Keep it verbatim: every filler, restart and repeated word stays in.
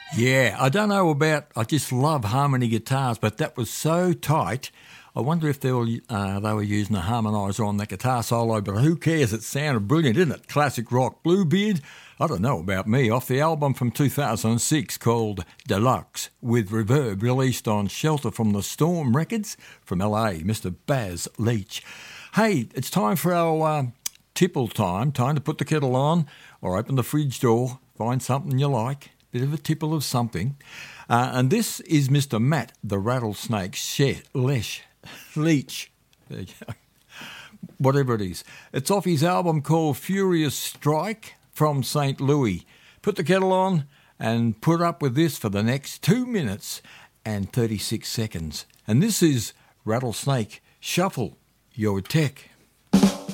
Yeah, I don't know about, I just love harmony guitars, but that was so tight. I wonder if they were, uh, they were using a harmoniser on that guitar solo, but who cares? It sounded brilliant, didn't it? Classic rock. Bluebeard, I don't know about me, off the album from two thousand six called Deluxe with Reverb, released on Shelter from the Storm Records from L A, Mister Baz Leach. Hey, it's time for our uh, tipple time, time to put the kettle on or open the fridge door, find something you like, bit of a tipple of something. Uh, and this is Mister Matt, the Rattlesnake She- Lesh. Leach, there you go. Whatever it is. It's off his album called Furious Strike from Saint Louis. Put the kettle on and put up with this for the next two minutes and thirty-six seconds. And this is Rattlesnake Shuffle Your Tech.